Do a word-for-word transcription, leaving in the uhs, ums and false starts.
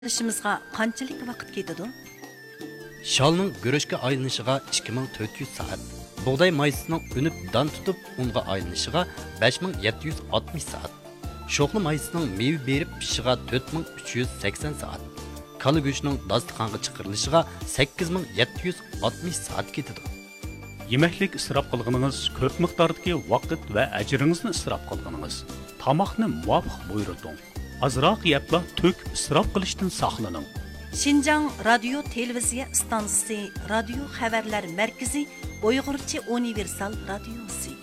Işımızga qanchalik vaqt ketadi? Shalning go'rishga aylanishiga ikki ming to'rt yuz soat. Bug'doy maysining unib don tutib unga aylanishiga besh ming yetti yuz oltmish soat. Sho'qli maysining meva berib pishishiga to'rt ming uch yuz sakson soat. Kala go'shtining dasturxonga chiqarilishiga sakkiz ming yetti yuz oltmish soat ketadi. Yemeklik israf qilganingiz ko'p miqdordagi vaqt va ajringizni israf qilganingiz. Tamoqni muvofiq buyurting. Azroq yepla to'k israf qilishdan saqlaning. Şinjan Radio Televiziya stansiyasi Radio Xabarlar Markazi Uyg'urcha universal radiosi.